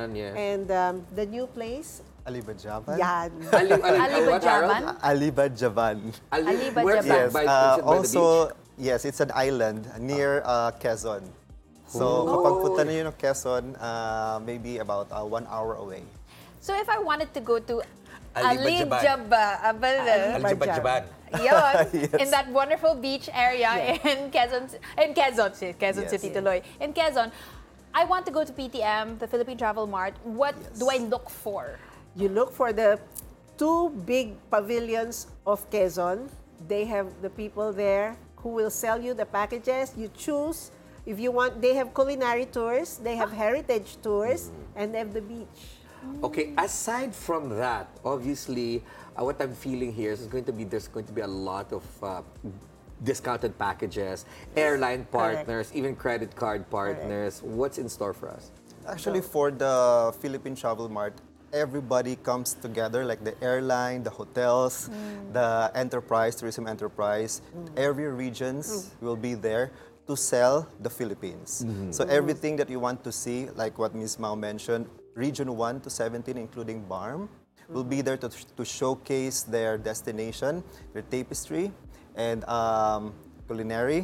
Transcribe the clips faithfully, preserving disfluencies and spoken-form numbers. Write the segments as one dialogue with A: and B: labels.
A: Jaban, yes.
B: And um, the new place,
C: Alibajaban?
B: yan.
A: Ali, Ali,
D: Alibajaban?
C: Alibajaban.
A: Ali,
D: Alibajaban.
A: where's that?
C: Yes,
A: By,
C: uh,
A: is it by the
C: also,
A: beach?
C: yes, it's an island near uh, Quezon. So kapag punta niyo ng Quezon, uh, maybe about uh, one hour away.
D: So if I wanted to go to
E: Alibajaban.
D: Alibajaban,
E: Alibajaban.
D: Yun,
C: Yes.
D: in that wonderful beach area in Quezon, in Quezon, si- Quezon
C: Yes.
D: City tuloy. In Quezon, I want to go to P T M, the Philippine Travel Mart. What
C: Yes.
D: do I look for?
B: You look for the two big pavilions of Quezon. They have the people there who will sell you the packages. You choose. If you want, they have culinary tours, they have heritage tours, and they have the beach.
A: Okay, aside from that, obviously, uh, what I'm feeling here is going to be there's going to be a lot of uh, discounted packages, airline partners, even credit card partners. What's in store for us?
C: Actually, for the Philippine Travel Mart, everybody comes together, like the airline, the hotels, the enterprise, tourism enterprise. Every regions will be there to sell the Philippines. So everything that you want to see, like what Miz Mao mentioned, Region one to seventeen, including B A R M, will be there to, to showcase their destination, their tapestry, and um, culinary,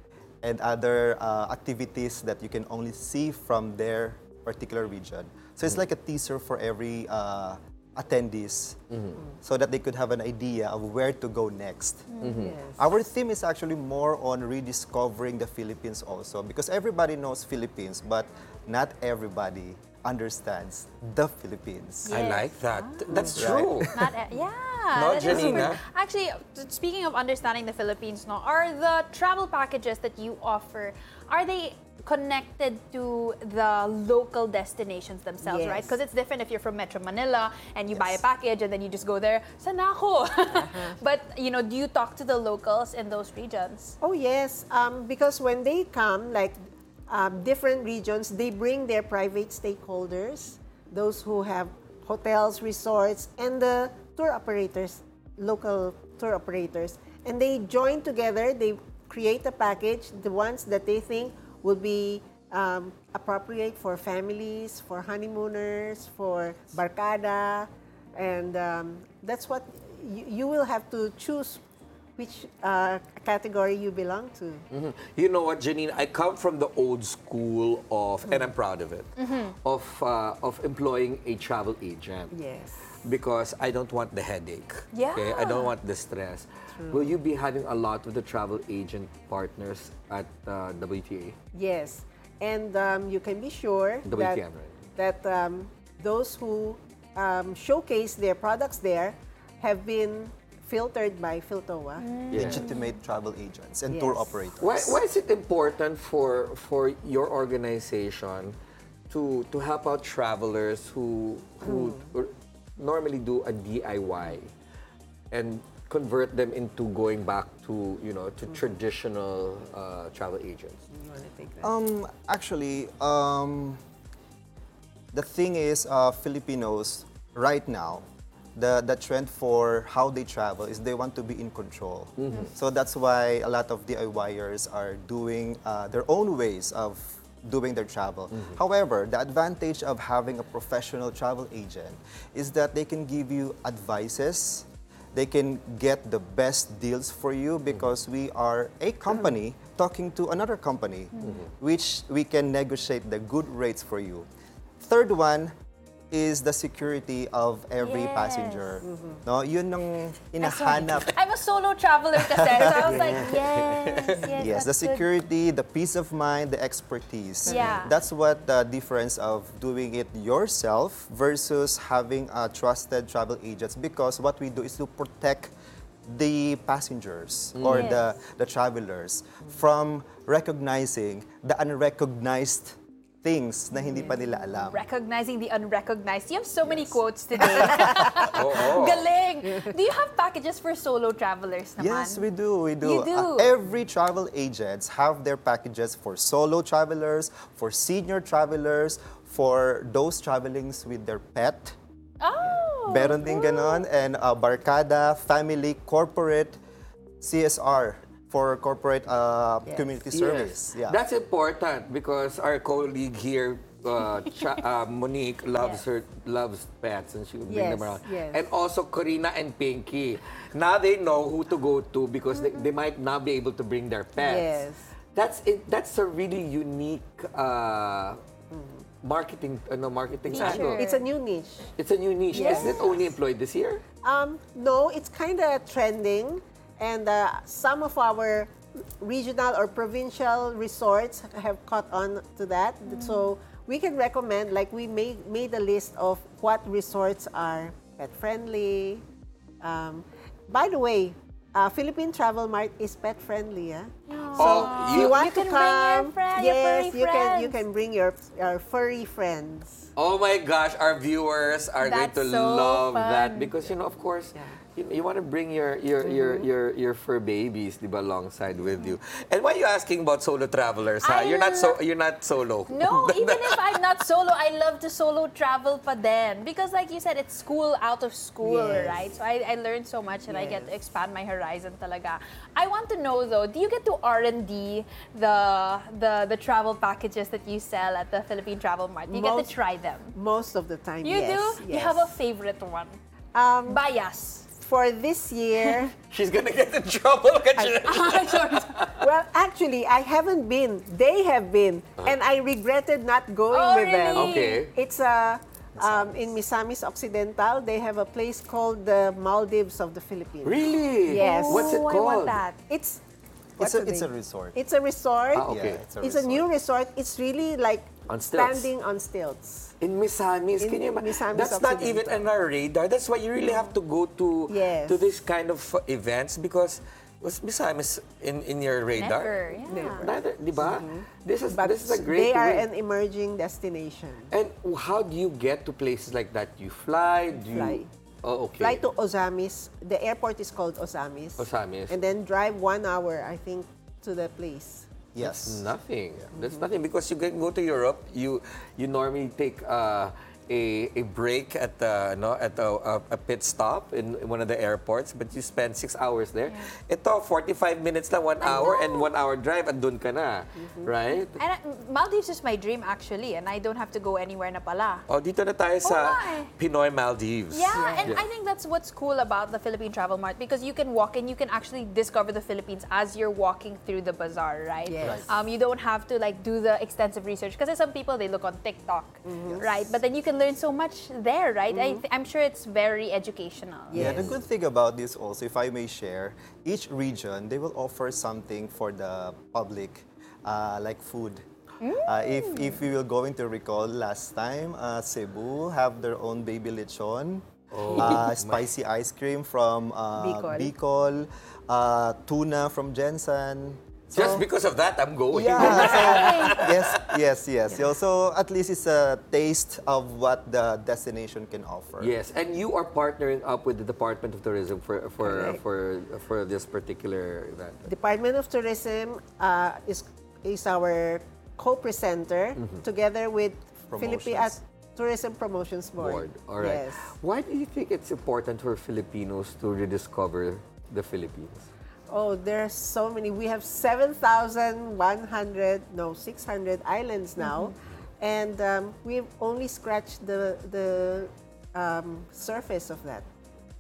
C: and other uh, activities that you can only see from their particular region. So it's like a teaser for every uh, attendees, so that they could have an idea of where to go next.
B: Yes.
C: Our theme is actually more on rediscovering the Philippines also, because everybody knows Philippines, but not everybody understands the Philippines.
A: I
D: Yes.
A: like that. That's
C: Right.
A: true.
D: Not, e- yeah.
A: No,
D: that is
A: Janina?
D: super- Actually, t- speaking of understanding the Philippines, no, are the travel packages that you offer, are they connected to the local destinations themselves,
B: Yes.
D: right? Because it's different if you're from Metro Manila and you buy a
C: Yes.
D: package and then you just go there, saan ako? But, you know, do you talk to the locals in those regions?
B: Oh yes, um, because when they come, like um, different regions, they bring their private stakeholders, those who have hotels, resorts, and the tour operators, local tour operators, and they join together. They create a package, the ones that they think would be um, appropriate for families, for honeymooners, for barkada, and um, that's what you, you will have to choose which uh, category you belong to.
A: Mhm. You know what, Janine? I come from the old school of, and I'm proud of it, of uh, of employing a travel agent.
B: Yes.
A: Because I don't want the headache.
D: Yeah.
A: Okay? I don't want the stress. Will you be having a lot with the travel agent partners at uh, W T A?
B: Yes, and um, you can be sure
A: W
B: that,
A: T M, right?
B: that um, those who um, showcase their products there have been filtered by Philtoa.
C: Legitimate travel agents and tour
B: Yes.
C: operators.
A: Why, why is it important for for your organization to to help out travelers who who normally do a D I Y and convert them into going back to you know to traditional uh, travel agents?
B: You want to take that?
C: Um, actually, um, the thing is, uh, Filipinos right now, the the trend for how they travel is they want to be in control. So that's why a lot of DIYers are doing uh, their own ways of doing their travel. However, the advantage of having a professional travel agent is that they can give you advices. They can get the best deals for you because we are a company talking to another company, which we can negotiate the good rates for you. Third one is the security of every
D: Yes.
C: passenger. No, yun ang
D: That's why-
C: hinahanap.
D: I'm a solo traveler kasi, so I was like, yes, yes,
C: Yes, the
D: that's good.
C: security, the peace of mind, the expertise.
D: Yeah.
C: That's what the difference of doing it yourself versus having a trusted travel agents, because what we do is to protect the passengers or
D: Yes.
C: the, the travelers from recognizing the unrecognized things na hindi pa nila alam.
D: Recognizing the unrecognized. You have so many quotes today.
A: Oo.
D: Galing! Do you have packages for solo travelers naman?
C: Yes, we do. We do.
D: You do?
C: Uh, every travel agents have their packages for solo travelers, for senior travelers, for those travelings with their pet.
D: Oh!
C: Meron din ganon. And uh, barkada, family, corporate, C S R for corporate uh, community service. Yeah.
A: That's important because our colleague here uh, Cha- uh, Monique loves
D: Yes.
A: her loves pets, and she would bring them
B: Yes,
A: around.
B: yes.
A: And also Corina and Pinky. Now they know who to go to because they, they might not be able to bring their pets.
B: Yes.
A: That's it. That's a really unique uh, marketing, uh, no, marketing
D: Feature.
A: angle.
B: It's a new niche.
A: It's a new niche.
B: Yes.
A: Is it only employed this year?
B: Um, no, it's kind of trending, and uh, some of our regional or provincial resorts have caught on to that. So we can recommend, like we made made a list of what resorts are pet friendly. Um, by the way, uh, Philippine Travel Mart is pet friendly. Ah.
A: Oh,
B: If
A: you,
B: you want
D: You
B: to
D: can bring your
B: come,
D: friend- your
B: yes,
D: furry
B: you can. You
D: friends.
B: can bring your your furry friends.
A: oh my gosh, our viewers are going
D: That's
A: to
D: so
A: love that
D: fun.
A: because you know, of course,
B: Yeah.
A: you, you want to bring your your your your your fur babies, diba, alongside with you. And why are you asking about solo travelers? Ha?
D: I
A: You're not so
D: lo-
A: you're not solo.
D: No, even if I'm not solo, I love to solo travel pa din. Because like you said, it's school out of school,
B: Yes.
D: right? So I, I learned so much and I get to
B: Yes.
D: expand my horizon talaga. I want to know though, do you get to R and D the, the, the travel packages that you sell at the Philippine Travel Mart? Do you get
B: Most-
D: to try them?
B: Most of the time,
D: You
B: yes.
D: do? You
B: yes.
D: have a favorite one?
B: Um,
D: Bias.
B: for this year,
A: She's gonna get in trouble.
B: well, actually, I haven't been. They have been, and I regretted not going
D: Oh,
B: with them.
D: really?
A: Okay.
B: It's a um, in Misamis Occidental. They have a place called the Maldives of the Philippines.
A: Really?
B: Yes.
A: What's it
D: Oh,
A: called?
D: I want that.
B: It's
C: It's
B: what's
C: a,
B: the
C: it's a
B: name?
C: resort.
B: It's a resort.
A: Ah, okay.
C: Yeah, it's a
B: It's a
C: resort.
B: new resort. It's really like
A: On stilts.
B: standing on stilts.
A: In Misamis,
B: In
A: can you imagine?
B: Misamis
A: That's not even
B: Occidental.
A: on our radar. That's why you really have to go to
B: Yes.
A: to this kind of uh, events because was Misamis in in your radar?
D: Never. Yeah.
B: Never.
A: Neither, di ba? This is
B: But
A: this is a great
B: they are
A: way.
B: an emerging destination.
A: And how do you get to places like that? You fly? Do you?
B: Fly.
A: Oh, okay.
B: Fly to Ozamis. The airport is called Ozamis.
A: Ozamis.
B: And then drive one hour, I think, to the place.
C: Yes.
A: Nothing. That's nothing because you can go to Europe. You you normally take uh, a a break at the no at a, a, a pit stop in one of the airports, but you spend six hours there. Ito forty-five minutes lang, one hour and one hour drive, andun ka na, right?
D: And I, Maldives is my dream actually, and I don't have to go anywhere na pala.
A: Oh, dito na tayo sa
D: nga eh.
A: Pinoy Maldives.
D: Yeah, and
A: Yeah.
D: I think that's what's cool about the Philippine Travel Mart because you can walk in, you can actually discover the Philippines as you're walking through the bazaar, right?
B: Yes.
D: Um, you don't have to like do the extensive research because some people they look on TikTok, right? But then you can learn so much there, right? I th- I'm sure it's very educational.
C: Yeah, the
B: Yes.
C: good thing about this also, if I may share, each region, they will offer something for the public, uh, like food. Uh, if, if you will going to recall last time, uh, Cebu have their own baby lechon, uh, spicy ice cream from uh,
B: Bicol.
C: Bicol, uh, tuna from Jensen.
A: Just because of that, I'm going.
C: Yeah. So, yes, yes, yes. So, so at least it's a taste of what the destination can offer.
A: Yes, and you are partnering up with the Department of Tourism for for
B: Correct.
A: for for this particular event.
B: Department of Tourism uh, is is our co-presenter together with Philippine
C: Promotions.
B: Tourism Promotions
A: Board.
B: Board.
A: All right.
B: Yes.
A: Why do you think it's important for Filipinos to rediscover the Philippines?
B: Oh, there's so many. We have seven thousand one hundred, no, six hundred islands now. And um, we've only scratched the, the um, surface of that.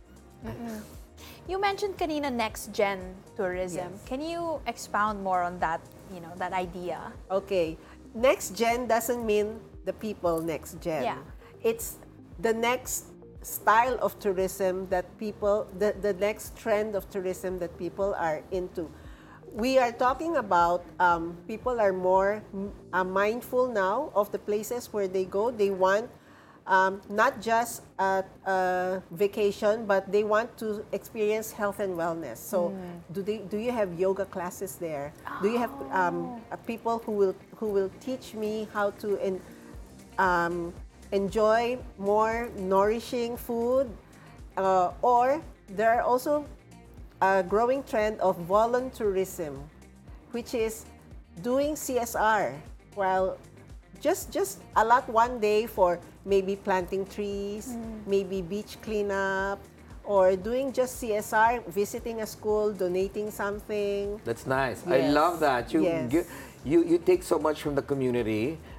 D: You mentioned kanina next gen tourism.
B: Yes.
D: Can you expound more on that, you know, that idea?
B: Okay. Next gen doesn't mean the people next gen.
D: Yeah.
B: It's the next style of tourism that people, the, the next trend of tourism that people are into. We are talking about um, people are more mm, uh, mindful now of the places where they go. They want um, not just a, a vacation, but they want to experience health and wellness. So, do they? Do you have yoga classes there? Do you have um, uh, people who will who will teach me how to in, um, enjoy more nourishing food? Uh, or there are also a growing trend of voluntourism, which is doing C S R. Well, just just allot one day for maybe planting trees, maybe beach cleanup, or doing just C S R, visiting a school, donating something.
A: That's nice. I
B: Yes.
A: love that. You
B: Yes.
A: gi- you you take so much from the community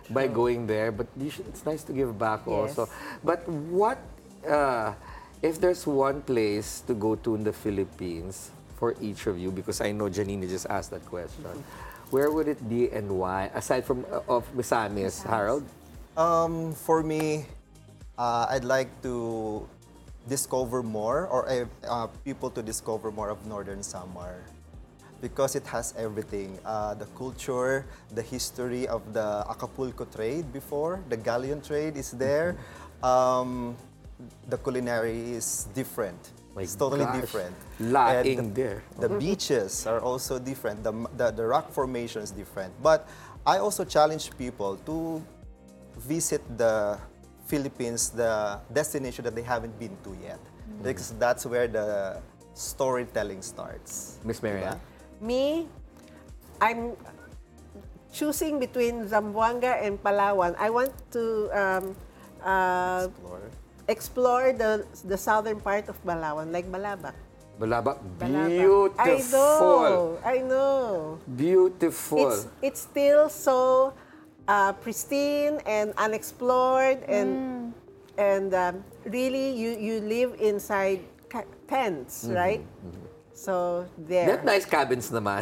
A: by going there, but you should, it's nice to give back
B: Yes.
A: also. But what uh, if there's one place to go to in the Philippines for each of you? Because I know Janine just asked that question. Where would it be and why? Aside from uh, of Misamis, Harold.
C: Um, for me, uh, I'd like to discover more, or uh, uh, people to discover more of Northern Samar, because it has everything. Uh, the culture, the history of the Acapulco trade before, the galleon trade is there. Um, the culinary is different.
A: My
C: it's totally
A: gosh.
C: different.
A: Laing
C: And the,
A: there.
C: the beaches are also different. The, the, the rock formation is different. But I also challenge people to visit the Philippines, the destination that they haven't been to yet. Because that's where the storytelling starts.
A: Miss Marianne.
B: Me, I'm choosing between Zamboanga and Palawan. I want to um, uh,
C: Explore.
B: explore the the southern part of Palawan, like Balabac.
A: Balabac,
B: Balabac. I
A: beautiful.
B: know, I know.
A: Beautiful.
B: It's it's still so uh, pristine and unexplored, and and um, really you you live inside ca- tents, right? So
A: They
B: there.
A: have nice cabins naman.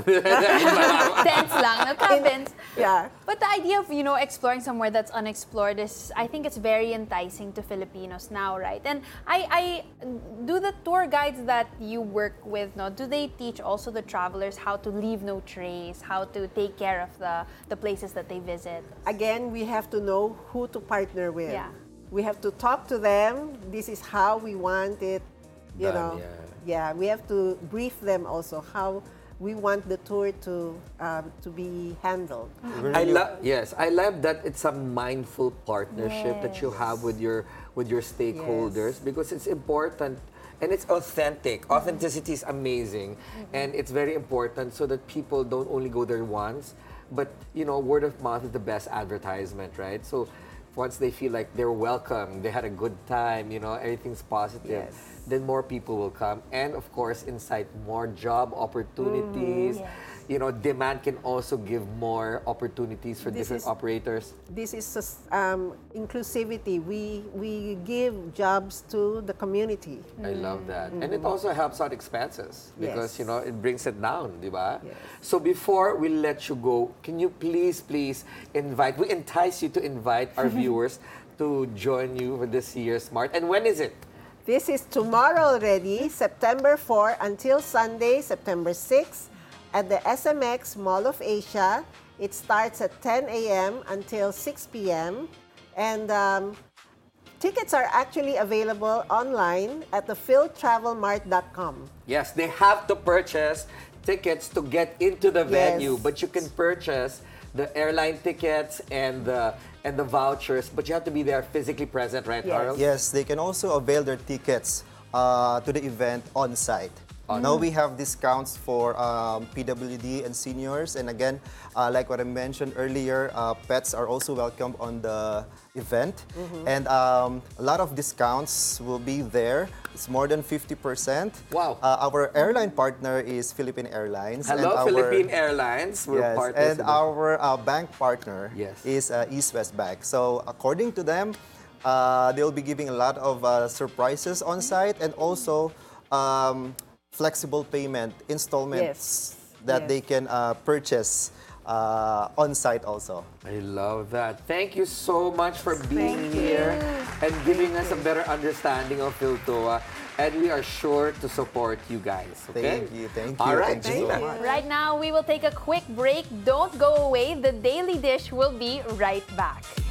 D: Tents lang, no cabins.
B: Yeah.
D: But the idea of, you know, exploring somewhere that's unexplored is, I think it's very enticing to Filipinos now, right? And I, I do the tour guides that you work with, no, do they teach also the travelers how to leave no trace, how to take care of the, the places that they visit?
B: Again, we have to know who to partner with.
D: Yeah.
B: We have to talk to them. This is how we want it, you
A: Done,
B: know.
A: yeah.
B: Yeah, we have to brief them also how we want the tour to um, to be handled.
A: I love yes, I love that it's a mindful partnership that you have with your with your stakeholders,
B: Yes.
A: because it's important and it's authentic. Authenticity is amazing, and it's very important so that people don't only go there once, but you know, word of mouth is the best advertisement, right? So once they feel like they're welcome, they had a good time, you know, everything's positive,
B: Yes.
A: then more people will come. And of course, incite more job opportunities.
D: Yes.
A: You know, demand can also give more opportunities for
B: This
A: different
B: is-
A: operators.
B: This is sus- um, inclusivity. We we give jobs to the community.
A: I love that. And it also helps out expenses because,
B: Yes.
A: you know, it brings it down, di ba?
B: Yes.
A: So before we let you go, can you please, please invite, we entice you to invite our viewers to join you for this year's Smart. And when is it?
B: This is tomorrow already, September fourth until Sunday, September sixth, at the S M X Mall of Asia. It starts at ten a m until six p m And um, tickets are actually available online at the phil travel mart dot com.
A: Yes, they have to purchase tickets to get into the venue,
B: Yes.
A: but you can purchase the airline tickets and the and the vouchers, but you have to be there physically present, right,
B: Yes.
A: Harold?
C: Yes, they can also avail their tickets uh, to the event on site. Now we have discounts for um, P W D and seniors, and again, uh, like what I mentioned earlier, uh, pets are also welcome on the event, and um, a lot of discounts will be there. It's more than fifty percent.
A: Wow.
C: Uh, our airline partner is Philippine Airlines. and
A: Hello,
C: our-
A: Philippine Airlines. We're
C: Yes,
A: partners
C: and
A: with them.
C: our uh, bank partner
A: Yes.
C: is uh, East West Bank. So according to them, uh, they'll be giving a lot of uh, surprises on site, and also um, flexible payment installments
B: Yes.
C: that
B: Yes.
C: they can uh, purchase uh, on site also.
A: I love that. Thank you so much for being here and giving us a better understanding of Philtoa. And we are sure to support you guys. Okay?
C: Thank you, thank
A: All
C: you,
A: right,
C: thank you so
A: Gina.
C: much.
D: Right now, we will take a quick break. Don't go away. The Daily Dish will be right back.